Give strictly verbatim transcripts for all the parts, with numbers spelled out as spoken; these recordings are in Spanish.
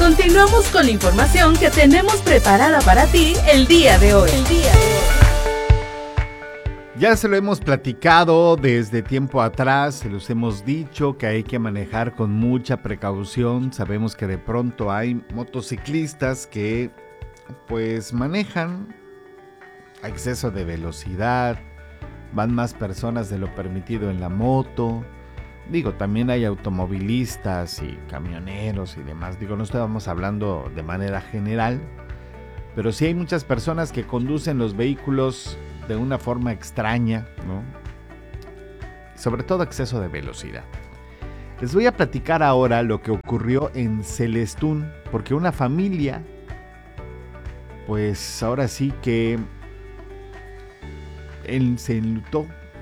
Continuamos con la información que tenemos preparada para ti el día de hoy. El día de hoy. Ya se lo hemos platicado desde tiempo atrás, se los hemos dicho que hay que manejar con mucha precaución. Sabemos que de pronto hay motociclistas que pues manejan a exceso de velocidad, van más personas de lo permitido en la moto. Digo, también hay automovilistas y camioneros y demás. Digo, no estamos hablando de manera general, pero sí hay muchas personas que conducen los vehículos de una forma extraña, ¿no? Sobre todo exceso de velocidad. Les voy a platicar ahora lo que ocurrió en Celestún, porque una familia, pues ahora sí que él se enlutó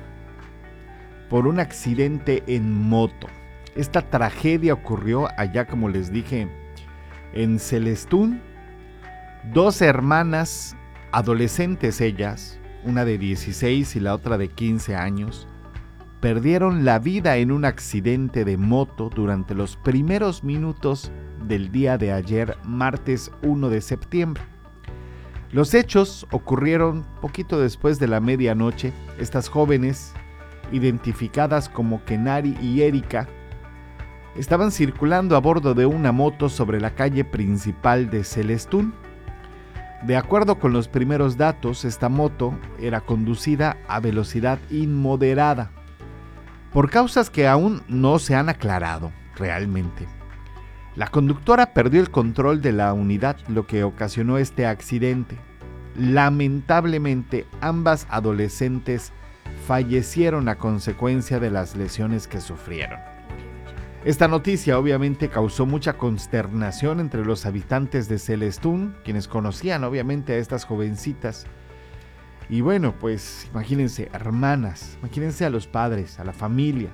por un accidente en moto. Esta tragedia ocurrió allá, como les dije, en Celestún. Dos hermanas, adolescentes ellas, una de dieciséis y la otra de quince años, perdieron la vida en un accidente de moto durante los primeros minutos del día de ayer, martes primero de septiembre. Los hechos ocurrieron poquito después de la medianoche. Estas jóvenes, identificadas como Kenari y Erika, estaban circulando a bordo de una moto sobre la calle principal de Celestún. De acuerdo con los primeros datos, esta moto era conducida a velocidad inmoderada, por causas que aún no se han aclarado realmente. La conductora perdió el control de la unidad, lo que ocasionó este accidente. Lamentablemente, ambas adolescentes fallecieron a consecuencia de las lesiones que sufrieron. Esta noticia obviamente causó mucha consternación entre los habitantes de Celestún, quienes conocían obviamente a estas jovencitas. Y bueno, pues imagínense, hermanas, imagínense a los padres, a la familia.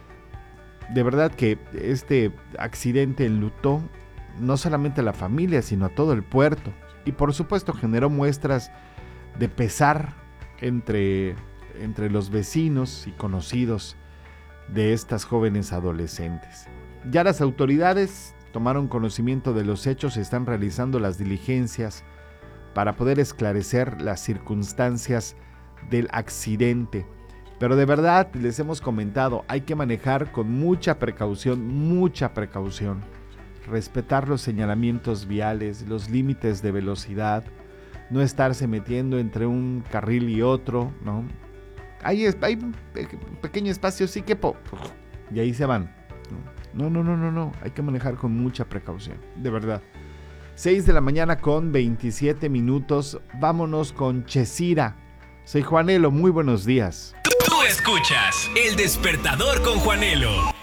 De verdad que este accidente enlutó no solamente a la familia, sino a todo el puerto. Y por supuesto generó muestras de pesar entre, entre los vecinos y conocidos de estas jóvenes adolescentes. Ya las autoridades tomaron conocimiento de los hechos y están realizando las diligencias para poder esclarecer las circunstancias del accidente. Pero de verdad, les hemos comentado, hay que manejar con mucha precaución, mucha precaución. Respetar los señalamientos viales, los límites de velocidad, no estarse metiendo entre un carril y otro, ¿no? Hay, hay un pequeño espacio, sí que po, y ahí se van. No, no, no, no, no, hay que manejar con mucha precaución, de verdad. seis de la mañana con veintisiete minutos, vámonos con Chesira. Soy Juanelo, muy buenos días. Tú escuchas El Despertador con Juanelo.